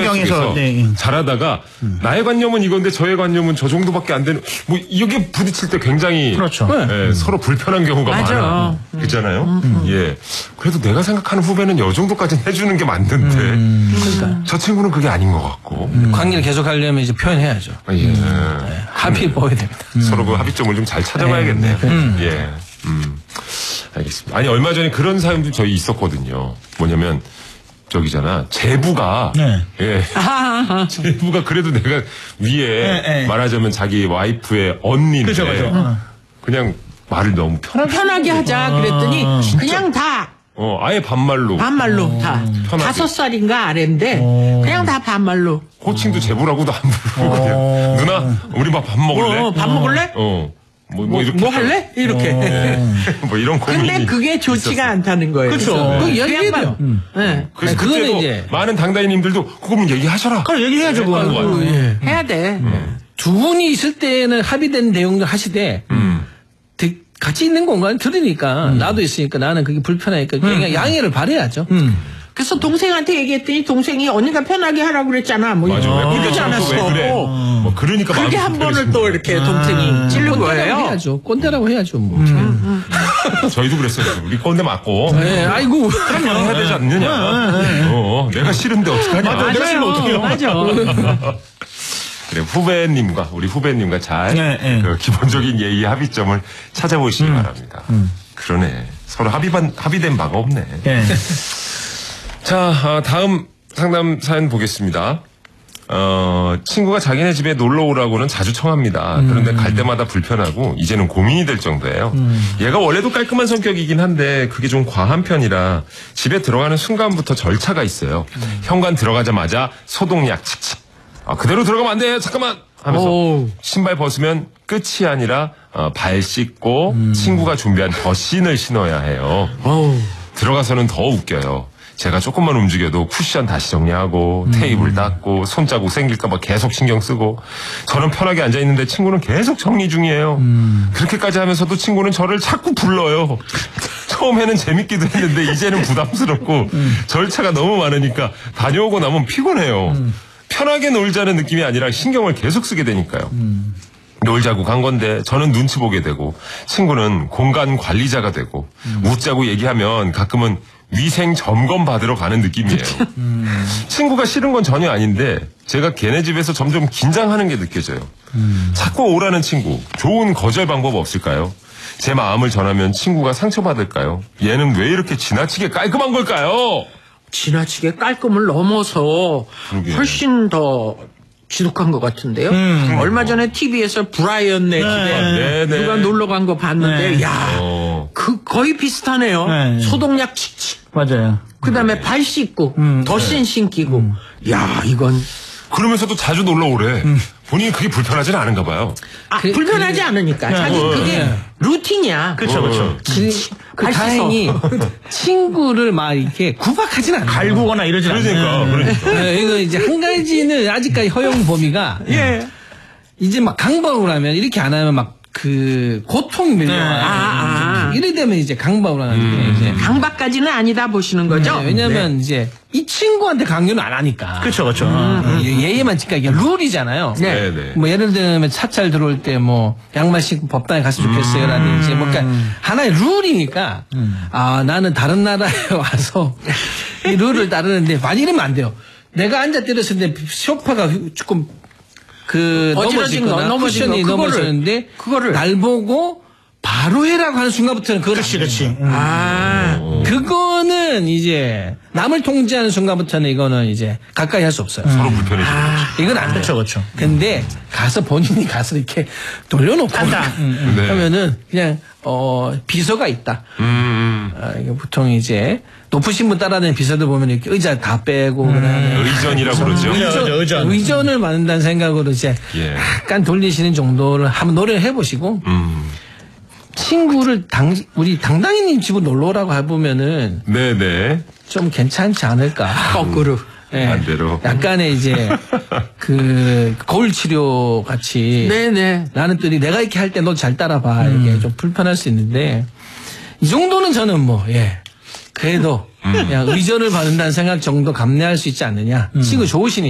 입장에서 잘하다가 나의 관념은 이건데 저의 관념은 저 정도밖에 안 되는 뭐 이게 부딪힐 때 굉장히 그렇죠. 예, 서로 불편한 경우가 많아. 그렇잖아요. 예. 그래도 내가 생각하는 후배는 이 정도까지는 해주는 게 맞는데 그러니까 저 친구는 그게 아닌 것 같고. 관계를 계속하려면 이제 표현해야죠. 예. 합의 보여야 됩니다. 서로 그 합의점을 좀 잘 찾아봐야겠네요. 예. 알겠습니다. 아니 얼마 전에 그런 사연도 저희 있었거든요. 뭐냐면 저기잖아 제부가 예. 제부가 그래도 내가 위에 말하자면 자기 와이프의 언니인데 그냥 말을 너무 편하게 하자 그랬더니 그냥 다 아예 반말로 다 편하게. 5살인가 아래인데 그냥 다 반말로 호칭도 제부라고도 안 부르거든요. 누나 우리 밥 먹을래? 밥 먹을래? 뭐 이렇게 뭐 할래? 이렇게. 뭐 이런 고민이. 근데 그게 좋지가 있었어요. 않다는 거예요. 그렇죠. 그거 얘기해야 돼요. 그래서 그거는 그때도 이제 많은 당당이님들도 그거면 얘기하셔라. 그럼 얘기해야죠, 그거. 해야 돼. 두 분이 있을 때는 합의된 내용들 하시되 같이 있는 공간 들으니까 나도 있으니까 나는 그게 불편하니까 그냥 양해를 바라야죠. 그래서 동생한테 얘기했더니 동생이 언니가 편하게 하라고 그랬잖아. 뭐 맞아. 왜 이러지 않았어. 왜 그래? 뭐 그러니까 그게 한 번을 또 이렇게 동생이 찌른 꼰대라고 거예요. 해야죠. 꼰대라고 해야죠. 뭐. 저희도 그랬어요. 우리 꼰대 맞고. 네, 아이고. 그럼요. 해야 되지 않느냐. 내가 싫은데 어떡하냐. 맞아, 내가 싫으면 어떡해요. 맞아. 그래, 우리 후배님과 잘 그 기본적인 예의 합의점을 찾아보시기 바랍니다. 그러네. 서로 합의된 바가 없네. 자, 다음 상담 사연 보겠습니다. 친구가 자기네 집에 놀러 오라고는 자주 청합니다. 그런데 갈 때마다 불편하고 이제는 고민이 될 정도예요. 얘가 원래도 깔끔한 성격이긴 한데 그게 좀 과한 편이라 집에 들어가는 순간부터 절차가 있어요. 현관 들어가자마자 소독약 칙칙. 그대로 들어가면 안 돼. 잠깐만. 하면서 신발 벗으면 끝이 아니라 발 씻고 친구가 준비한 덧신을 신어야 해요. 들어가서는 더 웃겨요. 제가 조금만 움직여도 쿠션 다시 정리하고 테이블 닦고 손자국 생길까봐 계속 신경 쓰고 저는 편하게 앉아있는데 친구는 계속 정리 중이에요. 그렇게까지 하면서도 친구는 저를 자꾸 불러요. 처음에는 재밌기도 했는데 이제는 부담스럽고 절차가 너무 많으니까 다녀오고 나면 피곤해요. 편하게 놀자는 느낌이 아니라 신경을 계속 쓰게 되니까요. 놀자고 간 건데 저는 눈치 보게 되고 친구는 공간 관리자가 되고 웃자고 얘기하면 가끔은 위생 점검 받으러 가는 느낌이에요. 친구가 싫은 건 전혀 아닌데 제가 걔네 집에서 점점 긴장하는 게 느껴져요. 자꾸 오라는 친구, 좋은 거절 방법 없을까요? 제 마음을 전하면 친구가 상처받을까요? 얘는 왜 이렇게 지나치게 깔끔한 걸까요? 지나치게 깔끔을 넘어서 훨씬 더 지독한 것 같은데요. 얼마 전에 TV에서 브라이언네 집에 누가 놀러 간 거 봤는데 그 거의 비슷하네요. 소독약 칙칙. 맞아요. 그다음에 발 씻고 덧신 신기고. 야, 이건 그러면서도 자주 놀러 오래. 본인이 그게 불편하지는 않은가 봐요. 불편하지 않으니까. 자기 그게 루틴이야. 그렇죠. 다행히 친구를 막 이렇게 구박하진 않아요. 갈구거나 이러진 않아요. 그러니까. 이거 이제 한 가지는 아직까지 허용 범위가 이제 막 강박을 하면 이렇게 안 하면 막 그 고통이 밀려와요. 이래 되면 이제 강박을 하는데 이제 강박까지는 아니다 보시는 거죠? 왜냐면 이제 이 친구한테 강요는 안 하니까. 그렇죠. 예의만 지키니까 이게 룰이잖아요. 네. 뭐 예를 들면 차찰 들어올 때 뭐 양말 신고 법당에 갔으면 좋겠어요라든지 뭐 그러니까 하나의 룰이니까 나는 다른 나라에 와서 이 룰을 따르는데 많이 이러면 안 돼요. 내가 앉아 때렸을 때 소파가 조금 넘어지거나 쿠션이 넘어졌는데 그거를 날 보고 바로 해라고 하는 순간부터는 그걸 그렇지. 그거는 이제 남을 통제하는 순간부터는 이거는 이제 가까이 할 수 없어요. 서로 불편해지죠. 이건 안 돼요. 그렇죠. 근데 본인이 가서 이렇게 돌려놓고 하면은 그냥 비서가 있다. 이게 보통 이제 높으신 분 따라다니는 비서들 보면 이렇게 의자 다 빼고 의전이라고 그러죠. 의전을 받는다는 생각으로 이제 약간 돌리시는 정도를 한번 노래를 해보시고 친구를 우리 당당히님 집으로 놀러 오라고 해보면은 좀 괜찮지 않을까. 거꾸로. 반대로. 약간의 이제 그 거울 치료 같이. 나는 또 내가 이렇게 할 때 너 잘 따라봐. 이게 좀 불편할 수 있는데 이 정도는 저는 그래도 그냥 의전을 받는다는 생각 정도 감내할 수 있지 않느냐. 친구 좋으시니.